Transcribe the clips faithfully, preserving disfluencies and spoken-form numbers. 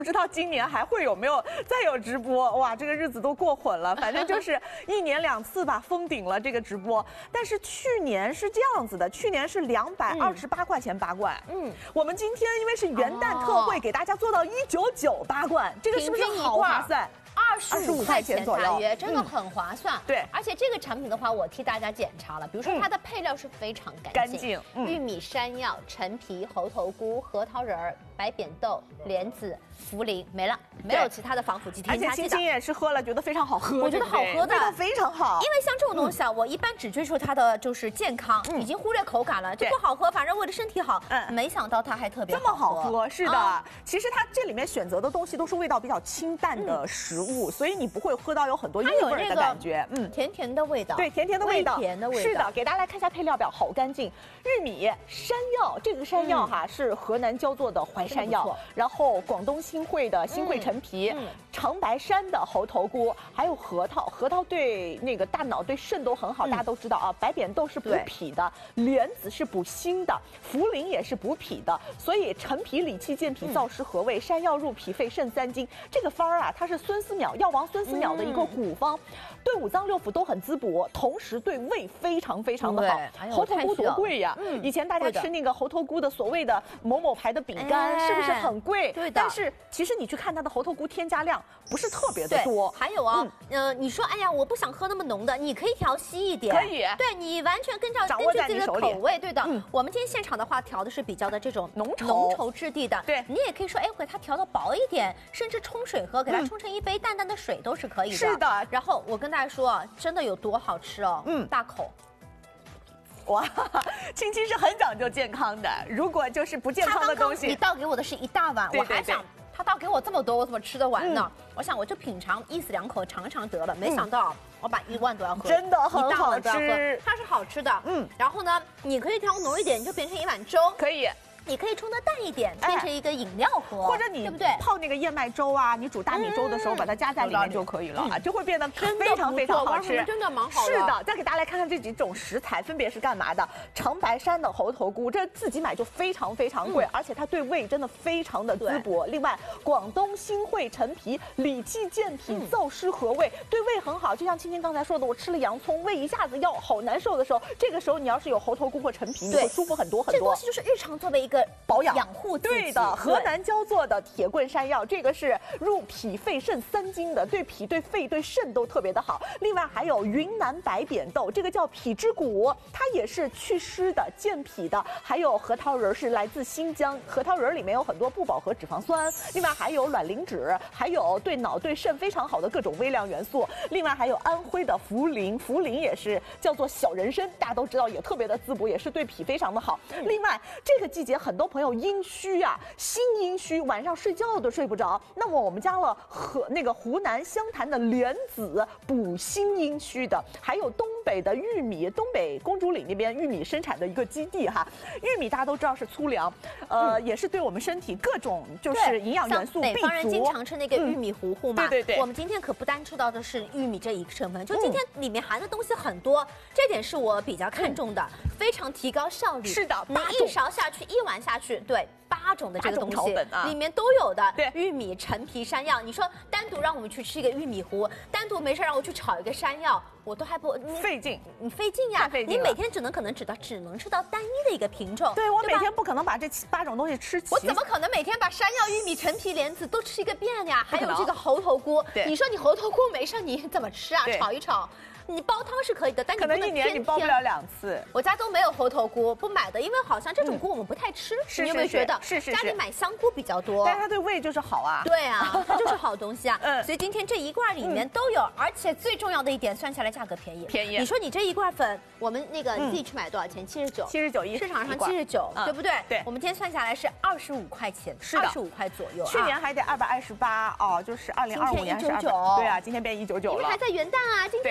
不知道今年还会有没有再有直播？哇，这个日子都过混了，反正就是一年两次吧，封顶了这个直播。但是去年是这样子的，去年是两百二十八块钱八罐，嗯，我们今天因为是元旦特惠，给大家做到一九九八罐，这个是不是好划算？ 二十五块钱大约，真的很划算。 嗯、对， 而且这个产品的话，我替大家检查了，比如说它的配料是非常干净，干净，嗯、玉米、山药、陈皮、猴头菇、核桃仁儿、白扁豆、莲子、茯苓，没了，没有其他的防腐剂添加剂的。 而且青青也是喝了，觉得非常好喝， 我觉得好喝的， 味道非常好。 因为像这种东西啊，嗯、我一般只追求它的就是健康，嗯、已经忽略口感了，就不好喝，反正为了身体好。嗯，没想到它还特别这么好喝，是的。嗯、其实它这里面选择的东西都是味道比较清淡的食物，嗯、所以你不会喝到有很多异味的感觉， 嗯，甜甜的味道， 对，甜甜的味道， 甜的味道， 是的。给大家来看一下配料表，好干净。玉米、山药，这个山药哈、嗯、是河南焦作的淮山药，然后广东新会的新会陈皮，嗯、长白山的猴头菇，还有核桃，核桃对那个大脑对肾都很好，嗯、大家都知道啊。白扁豆是补脾的，莲子是补心的，茯苓也是补脾的，所以陈皮理气健脾，燥湿和胃；山药入脾肺肾三经。这个方儿啊，它是孙思邈药王孙思邈的一个古方，嗯、对五脏六腑都很滋补，同时对胃非常非常的好。猴头菇多贵呀！嗯、以前大家吃那个猴头菇的所谓的某某牌的饼干，哎、是不是很贵？ 对的。 但是其实你去看它的猴头菇添加量不是特别的多。 还有啊，嗯、呃，你说哎呀，我不想喝那么浓的，你可以调稀一点。 可以。 对你完全跟照根据自己的口味，对的。嗯、我们今天现场的话调的是比较的这种浓稠浓稠质地的。 对。 你也可以说，哎，给它调的薄一点，甚至冲水喝，给它冲成一杯淡淡的水都是可以的。 是的。 然后我跟大家说，真的有多好吃哦，嗯，大口。 哇，青青是很讲究健康的。如果就是不健康的东西， 你倒给我的是一大碗，我还想他倒给我这么多，我怎么吃得完呢？嗯、我想我就品尝一死两口尝尝得了，没想到我把一碗都要喝， 真的很好吃， 它是好吃的。嗯，然后呢，你可以调浓一点，你就变成一碗粥， 可以。 你可以冲的淡一点，变成一个饮料喝， 或者你对不对？泡那个燕麦粥啊，你煮大米粥的时候把它加在里面就可以了啊，就会变得非常非常好吃， 真的蛮好的。 是的，再给大家来看看这几种食材分别是干嘛的。长白山的猴头菇，这自己买就非常非常贵，而且它对胃真的非常的滋补。另外，广东新会陈皮理气健脾，燥湿和胃，对胃很好。就像青青刚才说的，我吃了洋葱，胃一下子要好难受的时候，这个时候你要是有猴头菇或陈皮，你会舒服很多很多。 这东西就是日常作为一个保养养护自己。 对的，河南焦作的铁棍山药，这个是入脾肺肾三经的，对脾、对肺、对肾都特别的好。另外还有云南白扁豆，这个叫脾之谷，它也是祛湿的、健脾的。还有核桃仁是来自新疆，核桃仁里面有很多不饱和脂肪酸。另外还有卵磷脂，还有对脑、对肾非常好的各种微量元素。另外还有安徽的茯苓，茯苓也是叫做小人参，大家都知道也特别的滋补，也是对脾非常的好。另外这个季节很多朋友阴虚啊，心阴虚，晚上睡觉都睡不着。那么我们加了和那个湖南湘潭的莲子补心阴虚的，还有东北的玉米，东北公主岭那边玉米生产的一个基地哈。玉米大家都知道是粗粮，呃，嗯、也是对我们身体各种就是营养元素 B 族。 北方人经常吃那个玉米糊糊嘛， 嗯、对对对。 我们今天可不单吃到的是玉米这一个成分，就今天里面含的东西很多，这点是我比较看重的，嗯、非常提高效率。 是的， 你一勺下去，一碗下去，对。八种的这个东西、啊、里面都有的， 对， 玉米、陈皮、山药。你说单独让我们去吃一个玉米糊，单独没事让我去炒一个山药，我都还不费劲， 你费劲呀！你每天只能可能只到只能吃到单一的一个品种。 对，我每天不可能把这八种东西吃齐。 我怎么可能每天把山药、玉米、陈皮、莲子都吃一个遍呀？还有这个猴头菇，你说你猴头菇没事你怎么吃啊？炒一炒。你煲汤是可以的，但你可能一年你煲不了两次。 我家都没有猴头菇，不买的，因为好像这种菇我们不太吃。 是、嗯， 你有没有觉得？ 是是是。 家里买香菇比较多， 但是它对胃就是好啊。 对啊，它就是好东西啊。 嗯。 所以今天这一罐里面都有，而且最重要的一点，算下来价格便宜。 便宜。 你说你这一罐粉，我们那个你自己去买多少钱？七十九。 七十九一。 市场上七十九，对不对？ 对。 我们今天算下来是二十五块钱， 是的， 二十五块左右。 去年还得二百二十八哦，就是二零二五年是二百。对啊，今天变一九九了。 因为还在元旦啊，今天是一月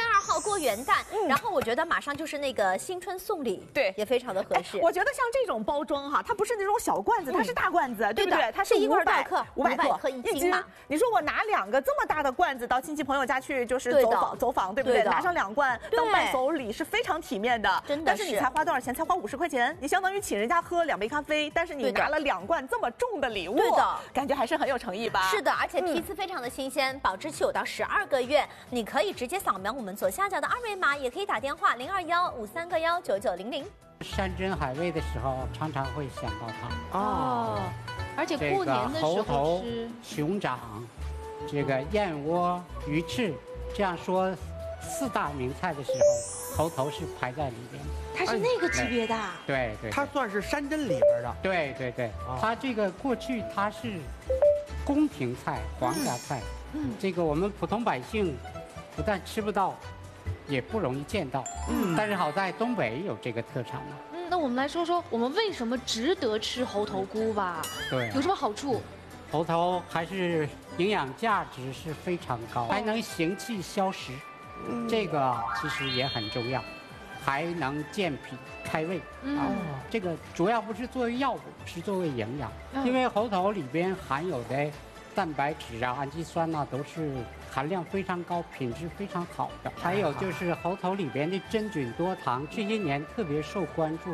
二号过元旦，然后我觉得马上就是那个新春送礼， 对， 也非常的合适。 我觉得像这种包装哈，它不是那种小罐子，它是大罐子，对不对？它是五百克， 五百克一斤嘛。 你说我拿两个这么大的罐子到亲戚朋友家去，就是走访走访，对不对？拿上两罐当伴手礼是非常体面的， 真的。 但是你才花多少钱？才花五十块钱，你相当于请人家喝两杯咖啡，但是你拿了两罐这么重的礼物， 对的， 感觉还是很有诚意吧？ 是的，而且批次非常的新鲜，保质期有到十二个月。你可以直接扫描我们左下角的二维码，也可以打电话零二幺五三个幺九九零零。 山珍海味的时候，常常会想到它哦，而且过年的时候吃熊掌，这个燕窝、鱼翅，这样说四大名菜的时候，猴头是排在里边。 它是那个级别的， 对对， 它算是山珍里边的。 对对对，它这个过去它是宫廷菜、皇家菜，嗯，这个我们普通百姓不但吃不到，也不容易见到，嗯，但是好在东北有这个特产呢。 嗯，那我们来说说我们为什么值得吃猴头菇吧？ 对， 有什么好处？ 猴头还是营养价值是非常高，还能行气消食，这个其实也很重要。还能健脾开胃，嗯、啊，这个主要不是作为药物，是作为营养。嗯、因为猴头里边含有的蛋白质啊、氨基酸呐、啊，都是含量非常高、品质非常好的。还有就是猴头里边的真菌多糖，这些年特别受关注。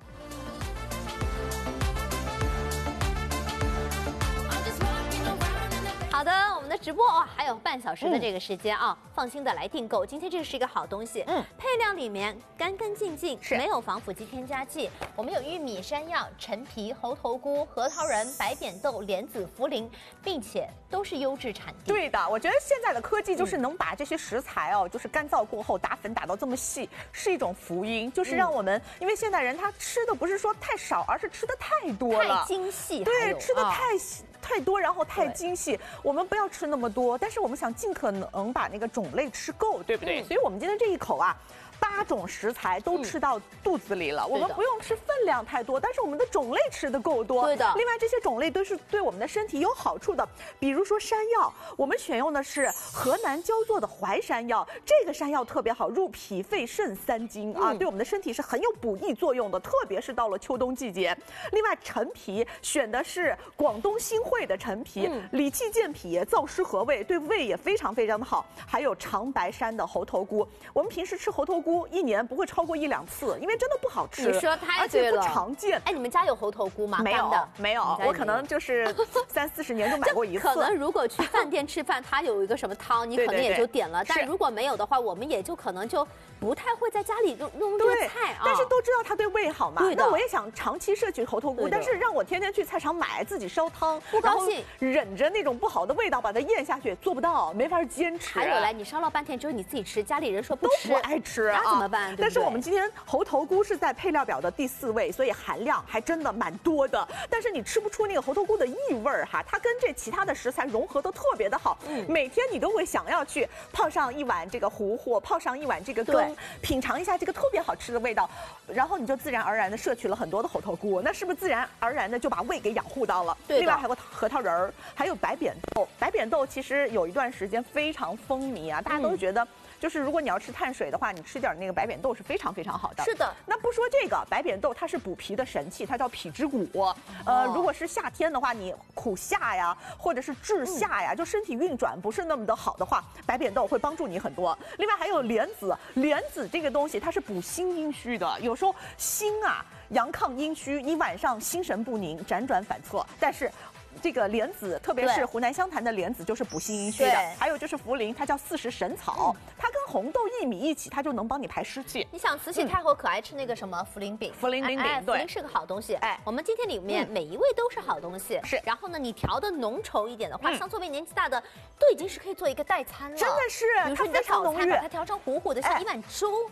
好的，我们的直播哦，还有半小时的这个时间啊，嗯、放心的来订购。今天这是一个好东西，嗯，配料里面干干净净，没有防腐剂、添加剂。我们有玉米、山药、陈皮、猴头菇、核桃仁、白扁豆、莲子、茯苓，并且都是优质产地。 对的，我觉得现在的科技就是能把这些食材哦，就是干燥过后打粉打到这么细，是一种福音，就是让我们，嗯、因为现代人他吃的不是说太少，而是吃的太多了， 太精细， 对，吃的太细。啊太多，然后太精细，我们不要吃那么多，但是我们想尽可能把那个种类吃够，对不对？嗯、所以我们今天这一口啊，八种食材都吃到肚子里了，嗯、我们不用吃分量太多，但是我们的种类吃的够多。 对的。 另外这些种类都是对我们的身体有好处的，比如说山药，我们选用的是河南焦作的淮山药，这个山药特别好，入脾肺肾三经啊，嗯、对我们的身体是很有补益作用的，特别是到了秋冬季节。另外陈皮选的是广东新会的陈皮，嗯、理气健脾、燥湿和胃，对胃也非常非常的好。还有长白山的猴头菇，我们平时吃猴头菇一年不会超过一两次，因为真的不好吃。 你说太而且不常见。 哎，你们家有猴头菇吗？ 没有，没有，我可能就是三四十年就买过一次。 可能如果去饭店吃饭，它有一个什么汤，你可能也就点了。但如果没有的话，我们也就可能就不太会在家里弄弄这个菜啊。 但是都知道它对胃好嘛。 对的。 那我也想长期摄取猴头菇，但是让我天天去菜场买自己烧汤， 不高兴， 忍着那种不好的味道把它咽下去，做不到，没法坚持。 还有来，你烧了半天只有你自己吃，家里人说不吃， 都不爱吃， 那怎么办？ 但是我们今天猴头菇是在配料表的第四位，所以含量还真的蛮多的。但是你吃不出那个猴头菇的异味儿哈，它跟这其他的食材融合的特别的好。嗯，每天你都会想要去泡上一碗这个糊糊，泡上一碗这个羹，品尝一下这个特别好吃的味道，然后你就自然而然的摄取了很多的猴头菇，那是不是自然而然的就把胃给养护到了？ 对。 另外还有核桃仁儿，还有白扁豆。白扁豆其实有一段时间非常风靡啊，大家都觉得。嗯就是如果你要吃碳水的话，你吃点那个白扁豆是非常非常好的。 是的。 那不说这个，白扁豆它是补脾的神器，它叫脾之谷。哦、呃，如果是夏天的话，你苦夏呀，或者是滞夏呀，嗯、就身体运转不是那么的好的话，白扁豆会帮助你很多。另外还有莲子，莲子这个东西它是补心阴虚的，有时候心啊阳亢阴虚，你晚上心神不宁，辗转反侧，但是。这个莲子，特别是湖南湘潭的莲子，就是补心阴虚的。还有就是茯苓，它叫四时神草，嗯、它跟红豆、薏米一起，它就能帮你排湿气。 你想，慈禧太后可爱吃那个什么茯苓饼， 茯苓饼饼， 哎，茯苓是个好东西。哎，我们今天里面每一味都是好东西。 是。 然后呢，你调的浓稠一点的话，像作为年纪大的，都已经是可以做一个代餐了。 真的是， 比如说你的早餐把它调成糊糊的，像一碗粥，哎。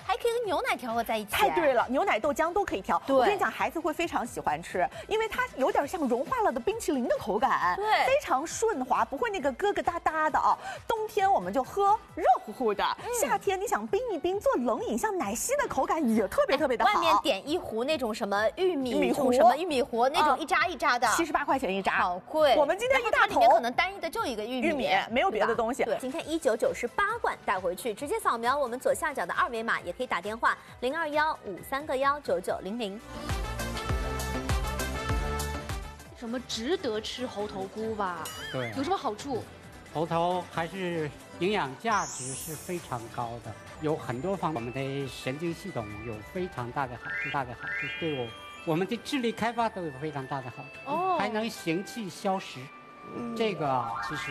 还可以跟牛奶调和在一起。 太对了，牛奶、豆浆都可以调。 对， 我跟你讲，孩子会非常喜欢吃，因为它有点像融化了的冰淇淋的口感， 对， 非常顺滑，不会那个疙疙瘩瘩的啊。冬天我们就喝热乎乎的，嗯、夏天你想冰一冰做冷饮，像奶昔的口感也特别特别的好。 外面点一壶那种什么玉米玉米糊， 什么玉米糊那种一扎一扎的， 七十八块钱一扎， 好贵。 我们今天一大桶， 里面可能单一的就一个玉米， 玉米没有别的东西。 对，今天一九九是八罐带回去，直接扫描我们左下角的二维码，也可以打电话零二幺五三个幺九九零零。 什么值得吃猴头菇吧？ 对， 有什么好处？ 猴头还是营养价值是非常高的，有很多方面，我们的神经系统有非常大的好处，大的好处对我我们的智力开发都有非常大的好处，哦，还能行气消食，嗯、这个其实。